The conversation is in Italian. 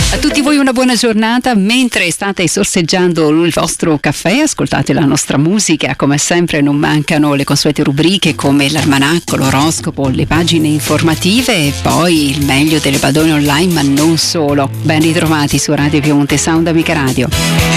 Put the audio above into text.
A tutti voi una buona giornata. Mentre state sorseggiando il vostro caffè, ascoltate la nostra musica. Come sempre non mancano le consuete rubriche come l'almanacco, l'oroscopo, le pagine informative e poi il meglio delle badone online, ma non solo. Ben ritrovati su Radio Piemonte Sound Amica Radio.